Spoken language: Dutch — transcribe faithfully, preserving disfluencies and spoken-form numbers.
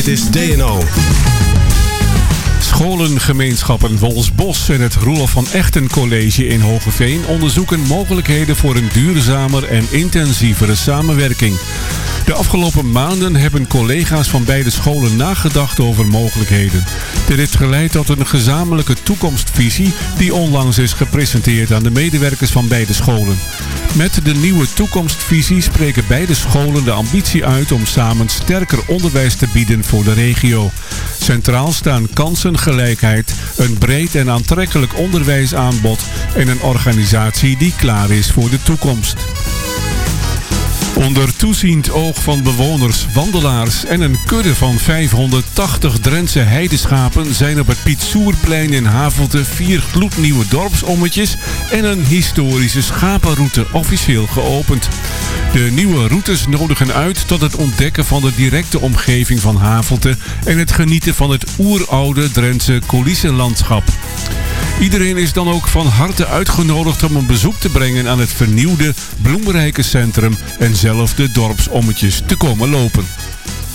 Dit is D N O. Scholengemeenschappen Wolsbos en het Roelof van Echten College in Hoogeveen onderzoeken mogelijkheden voor een duurzamer en intensievere samenwerking. De afgelopen maanden hebben collega's van beide scholen nagedacht over mogelijkheden. Dit heeft geleid tot een gezamenlijke toekomstvisie die onlangs is gepresenteerd aan de medewerkers van beide scholen. Met de nieuwe toekomstvisie spreken beide scholen de ambitie uit om samen sterker onderwijs te bieden voor de regio. Centraal staan kansengelijkheid, een breed en aantrekkelijk onderwijsaanbod en een organisatie die klaar is voor de toekomst. Onder toeziend oog van bewoners, wandelaars en een kudde van vijfhonderdtachtig Drentse heideschapen zijn op het Piet Soerplein in Havelte vier gloednieuwe dorpsommetjes en een historische schapenroute officieel geopend. De nieuwe routes nodigen uit tot het ontdekken van de directe omgeving van Havelte en het genieten van het oeroude Drentse coulissenlandschap. Iedereen is dan ook van harte uitgenodigd om een bezoek te brengen aan het vernieuwde bloemrijke centrum en zelf de dorpsommetjes te komen lopen.